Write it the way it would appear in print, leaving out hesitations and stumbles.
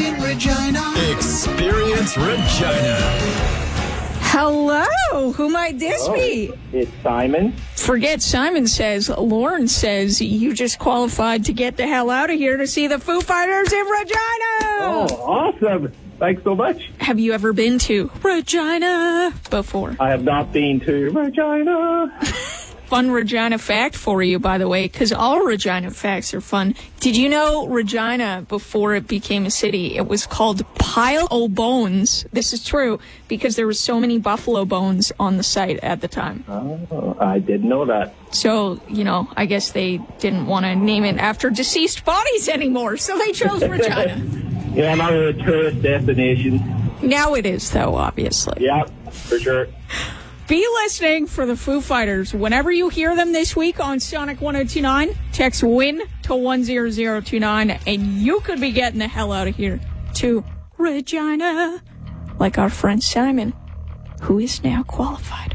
in Regina. Experience Regina. Hello, who might this be? It's Simon. Forget Simon says. Lauren says you just qualified to get the hell out of here to see the Foo Fighters in Regina. Oh, awesome. Thanks so much. Have you ever been to Regina before? I have not been to Regina. Fun Regina fact for you, by the way, because all Regina facts are fun. Did you know Regina, before it became a city, it was called Pile o' Bones? This is true, because there were so many buffalo bones on the site at the time. Oh, I didn't know that. So, I guess they didn't want to name it after deceased bodies anymore, so they chose Regina. Yeah, not a tourist destination. Now it is, though, obviously. Yeah, for sure. Be listening for the Foo Fighters. Whenever you hear them this week on Sonic 1029, text WIN to 10029, and you could be getting the hell out of here to Regina, like our friend Simon, who is now qualified.